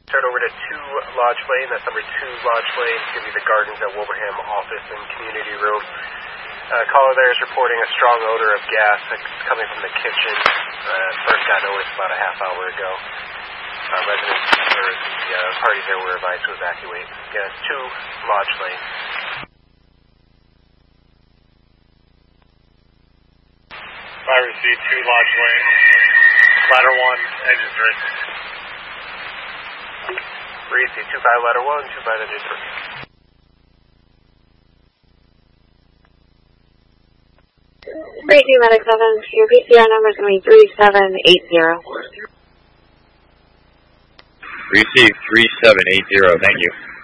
Start over to 2 Lodge Lane. That's number 2 Lodge Lane. It's going to be the Gardens at Wilbraham office and community room. Caller there is reporting a strong odor of gas that's coming from the kitchen. First got noticed about a half hour ago. Residents or the parties there were advised to evacuate. Again, it's 2 Lodge Lane. I received 2 Lodge Lane. Ladder 1, engine 3. Receive 2 by ladder 1, 2 by engine 3. Great New Medic 7, your PCR number is going to be 3780. Receive 3780, thank you.